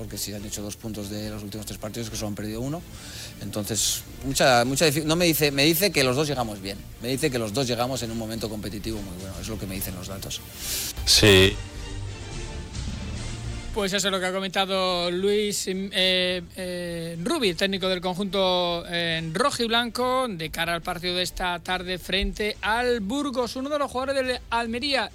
porque si han hecho 2 puntos de los últimos 3 partidos, que solo han perdido 1. Entonces, no me dice que los dos llegamos bien, me dice que los dos llegamos en un momento competitivo muy bueno, es lo que me dicen los datos. Sí. Pues eso es lo que ha comentado Luis Rubi, técnico del conjunto rojiblanco, de cara al partido de esta tarde frente al Burgos, uno de los jugadores del Almería.